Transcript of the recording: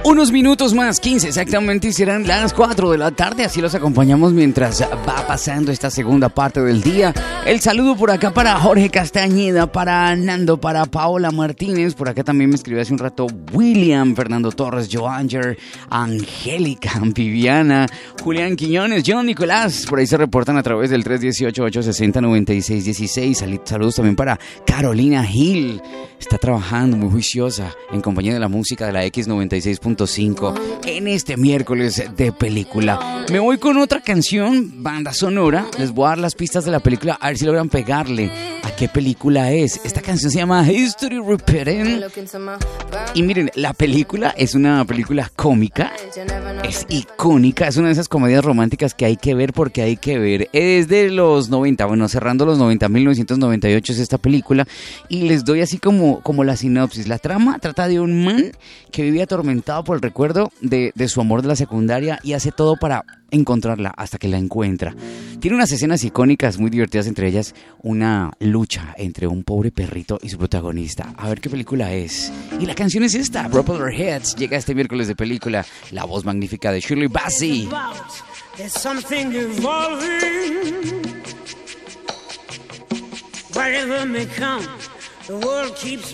Unos minutos más, 15 exactamente, y serán las 4 de la tarde. Así los acompañamos mientras va pasando esta segunda parte del día. El saludo por acá para Jorge Castañeda, para Nando, para Paola Martínez. Por acá también me escribió hace un rato William, Fernando Torres, Joanger, Angélica, Viviana, Julián Quiñones, John Nicolás. Por ahí se reportan a través del 318-860-9616. Saludos también para Carolina Gil. Está trabajando muy juiciosa en compañía de la música de la X96.5 en este miércoles de película. Me voy con otra canción, banda sonora. Les voy a dar las pistas de la película, a ver si logran pegarle a qué película es. Esta canción se llama History Repeating. Y miren, la película es una película cómica, es icónica, es una de esas comedias románticas que hay que ver porque hay que ver. Es de los 90, bueno, cerrando los 90, 1998 es esta película. Y les doy así como la sinopsis. La trama trata de un man que vive atormentado por el recuerdo de su amor de la secundaria y hace todo para encontrarla hasta que la encuentra. Tiene unas escenas icónicas muy divertidas, entre ellas una lucha entre un pobre perrito y su protagonista. A ver qué película es. Y la canción es esta, Propeller Heads. Llega este miércoles de película, la voz magnífica de Shirley Bassey. There's something evolving. Whatever may come, the world keeps